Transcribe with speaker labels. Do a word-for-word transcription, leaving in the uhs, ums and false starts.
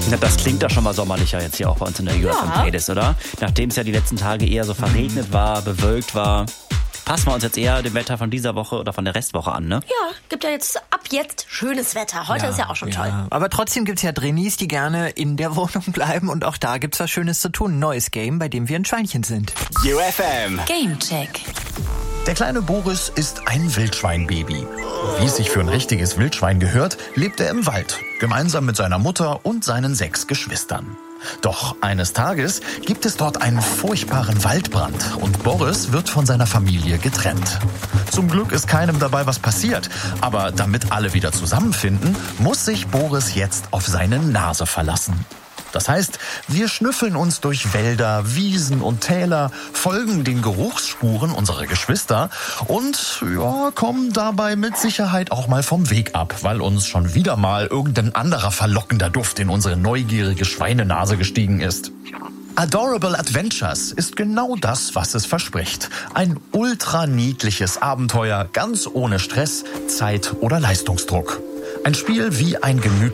Speaker 1: Ja, das klingt doch schon mal sommerlicher jetzt hier auch bei uns in der J F M-Playlist, oder? Nachdem es ja die letzten Tage eher so verregnet war, bewölkt war, passen wir uns jetzt eher dem Wetter von dieser Woche oder von der Restwoche an, ne?
Speaker 2: Ja, gibt ja jetzt ab jetzt schönes Wetter. Heute
Speaker 3: ja,
Speaker 2: ist ja auch schon
Speaker 3: ja.
Speaker 2: toll.
Speaker 3: Aber trotzdem gibt's ja Drinis, die gerne in der Wohnung bleiben und auch da gibt's was Schönes zu tun. Ein neues Game, bei dem wir ein Schweinchen sind.
Speaker 4: J F M.
Speaker 2: Gamecheck.
Speaker 5: Der kleine Boris ist ein Wildschweinbaby. Wie es sich für ein richtiges Wildschwein gehört, lebt er im Wald, gemeinsam mit seiner Mutter und seinen sechs Geschwistern. Doch eines Tages gibt es dort einen furchtbaren Waldbrand und Boris wird von seiner Familie getrennt. Zum Glück ist keinem dabei was passiert, aber damit alle wieder zusammenfinden, muss sich Boris jetzt auf seine Nase verlassen. Das heißt, wir schnüffeln uns durch Wälder, Wiesen und Täler, folgen den Geruchsspuren unserer Geschwister und ja, kommen dabei mit Sicherheit auch mal vom Weg ab, weil uns schon wieder mal irgendein anderer verlockender Duft in unsere neugierige Schweinenase gestiegen ist. Adorable Adventures ist genau das, was es verspricht. Ein ultra niedliches Abenteuer, ganz ohne Stress, Zeit oder Leistungsdruck. Ein Spiel wie ein gemütliches